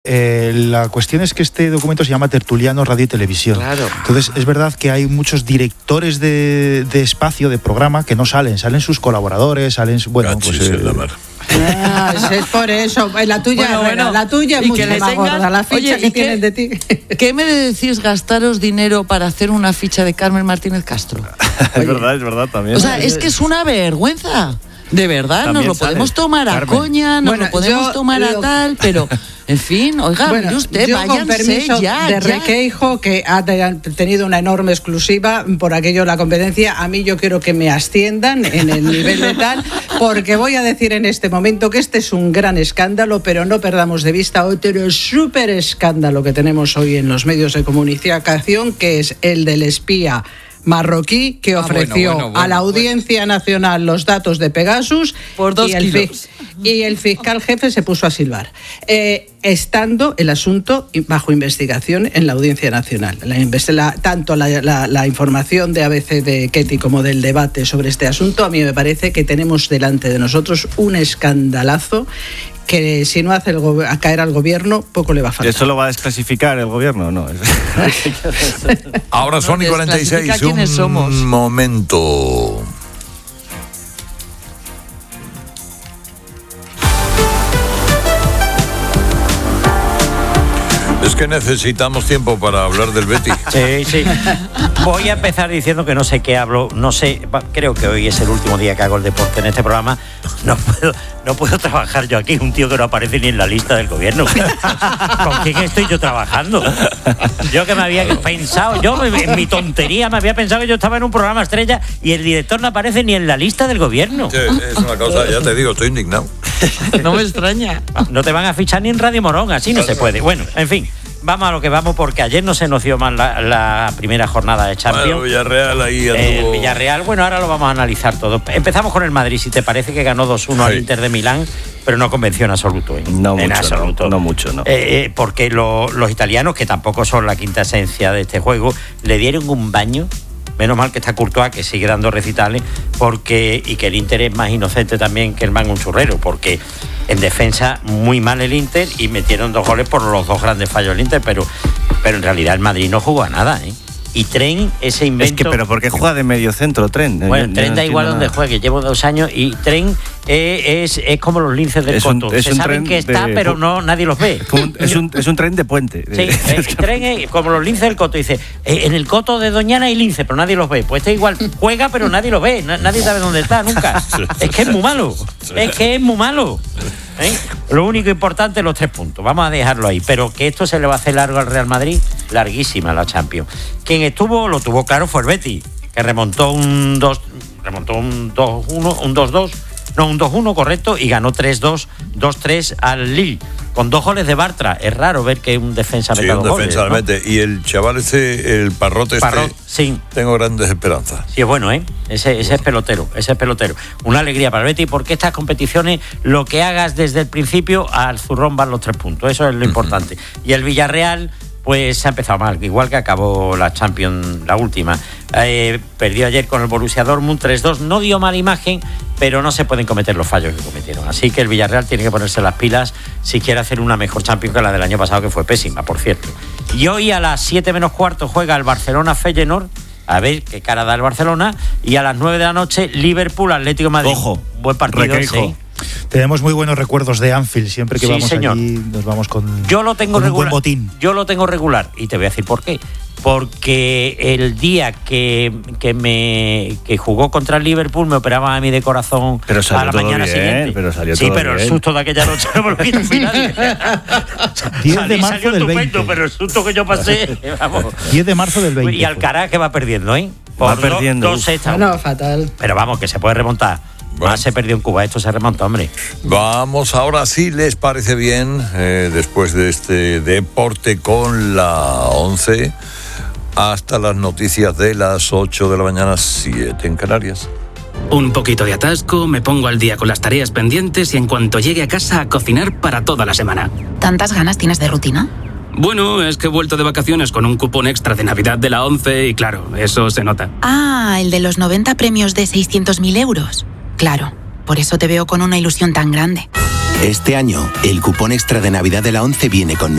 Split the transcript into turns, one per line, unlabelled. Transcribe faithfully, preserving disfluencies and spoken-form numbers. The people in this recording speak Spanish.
Eh, la cuestión es que este documento se llama Tertulianos Radio y Televisión.
Claro.
Entonces es verdad que hay muchos directores de, de espacio, de programa, que no salen, salen sus colaboradores, salen, bueno,
Cachis
pues... Eh,
en la mar.
Ah, es por eso, la tuya,
Bueno, bueno,
la tuya es
y
mucho
que le
más
tengan-
gorda, la ficha
Oye,
que
¿y qué-
tienen de ti.
¿Qué me decís gastaros dinero para hacer una ficha de Carmen Martínez Castro?
Es verdad, es verdad también.
O sea, es que es una vergüenza. De verdad,
También
nos lo
sale,
podemos tomar a
Carmen.
coña, nos
Bueno,
lo podemos
yo
tomar a
lo-
tal, pero, en fin, oiga,
Bueno,
mire usted,
yo con
váyanse
permiso
ya,
de
ya.
Requeijo, que ha te- tenido una enorme exclusiva por aquello de la competencia, a mí yo quiero que me asciendan en el nivel de tal, porque voy a decir en este momento que este es un gran escándalo, pero no perdamos de vista otro súper escándalo que tenemos hoy en los medios de comunicación, que es el del espía marroquí que
Ah,
ofreció
bueno, bueno, bueno,
a la Audiencia Nacional los datos de Pegasus
Por dos
y, el fi-
kilos.
y el fiscal jefe se puso a silbar, eh, estando el asunto bajo investigación en la Audiencia Nacional. La, invest- la- tanto la, la- la información de A B C de Ketty como del debate sobre este asunto, a mí me parece que tenemos delante de nosotros un escandalazo que si no hace el go- a caer al gobierno, poco le va a faltar.
¿Eso lo va a desclasificar el gobierno? No.
Ahora son y
No,
cuarenta y seis,
desclasifica quiénes
un
somos.
momento. Es que necesitamos tiempo para hablar del Betis.
Sí, sí. Voy a empezar diciendo que no sé qué hablo, no sé, va, creo que hoy es el último día que hago el deporte en este programa. No puedo, no puedo trabajar yo aquí, un tío que no aparece ni en la lista del gobierno. ¿Con quién estoy yo trabajando? Yo que me había pensado, yo en mi tontería me había pensado que yo estaba en un programa estrella y el director no aparece ni en la lista del gobierno.
Sí, es una cosa, ya te digo, estoy indignado.
No me extraña.
No te van a fichar ni en Radio Morón, así no se puede. Bueno, en fin, vamos a lo que vamos, porque ayer no se nos dio mal la, la primera jornada de Champions.
Bueno, Villarreal ahí
El
anduvo...
Villarreal, bueno, ahora lo vamos a analizar todo. Empezamos con el Madrid, si te parece, que ganó dos uno al
Sí.
Inter de Milán, pero no convenció en absoluto. ¿eh?
No
en
mucho,
absoluto.
no, no mucho, no.
Eh, eh, porque lo- los italianos, que tampoco son la quinta esencia de este juego, le dieron un baño. Menos mal que está Courtois, que sigue dando recitales, porque y que el Inter es más inocente también que el man un churrero, porque en defensa muy mal el Inter y metieron dos goles por los dos grandes fallos del Inter, pero, pero en realidad el Madrid no jugó a nada, ¿eh? Y Tren, ese invento...
Es que, pero ¿por qué juega de medio centro, Tren?
Bueno,
Yo- yo
Tren
no
da igual
entiendo
donde
nada.
juegue, llevo dos años y Tren eh, es, es como los linces del
Es un-
Coto.
es
Se
un
saben
tren
que está,
de-
pero no nadie los ve.
Es, como un, es, un, es un tren de puente.
Sí, el Tren es como los linces del Coto. Dice, eh, en el Coto de Doñana hay lince, pero nadie los ve. Pues este igual juega, pero nadie lo ve. Na- Nadie sabe dónde está, nunca. Es que es muy malo. Es que es muy malo. ¿Eh? Lo único importante, los tres puntos. Vamos a dejarlo ahí. Pero que esto se le va a hacer largo al Real Madrid, larguísima la Champions. Quien estuvo, lo tuvo claro, fue el Betis, que remontó un dos, remontó un dos uno, un dos dos, no, un dos uno, correcto, y ganó tres dos, dos tres al Lille, con dos goles de Bartra. Es raro ver que un defensa
Sí,
meta
un
dos goles,
defensa
¿no?
le mete. Y el chaval ese, el Parrot este,
Parrot, sí.
tengo grandes esperanzas.
Sí, es bueno, ¿eh? Ese, ese es pelotero, ese es pelotero. Una alegría para el Betis, porque estas competiciones, lo que hagas desde el principio, al zurrón van los tres puntos. Eso es lo importante. Y el Villarreal, pues se ha empezado mal, igual que acabó la Champions, la última. Eh, perdió ayer con el Borussia Dortmund tres dos, no dio mala imagen, pero no se pueden cometer los fallos que cometieron. Así que el Villarreal tiene que ponerse las pilas si quiere hacer una mejor Champions que la del año pasado, que fue pésima, por cierto. Y hoy a las siete menos cuarto juega el Barcelona-Feyenoord, a ver qué cara da el Barcelona, y a las nueve de la noche Liverpool-Atlético de Madrid.
Ojo,
buen partido,
Requeijo.
sí.
Tenemos muy buenos recuerdos de Anfield, siempre que
Sí,
vamos
señor.
allí nos vamos con,
Yo lo tengo
con un buen
regular.
botín.
Yo lo tengo regular y te voy a decir por qué. Porque el día que, que me que jugó contra el Liverpool me operaban a mí de corazón
Pero salió
a la
todo
mañana
bien,
siguiente.
pero salió
sí,
todo
pero el
bien.
susto de aquella noche no me lo quita nadie.
diez de
Salí,
marzo
salió
del
estupendo,
veinte.
pero el susto que yo pasé, vamos.
diez de marzo del veinte.
Y Alcaraz que va perdiendo, ¿eh?
Va
do-
perdiendo,
Dos
uf.
sextas.
No, fatal.
Pero vamos, que se puede remontar.
Bueno.
Más se perdió en Cuba, esto se remonta, hombre.
Vamos ahora, si les parece bien, eh, después de este deporte con la once, hasta las noticias de las ocho de la mañana, siete en Canarias.
Un poquito de atasco, me pongo al día con las tareas pendientes y en cuanto llegue a casa a cocinar para toda la semana.
¿Tantas ganas tienes de rutina?
Bueno, es que he vuelto de vacaciones con un cupón extra de Navidad de la once y claro, eso se nota.
Ah, el de los noventa premios de seiscientos mil euros. Claro, por eso te veo con una ilusión tan grande.
Este año, el cupón extra de Navidad de la ONCE viene con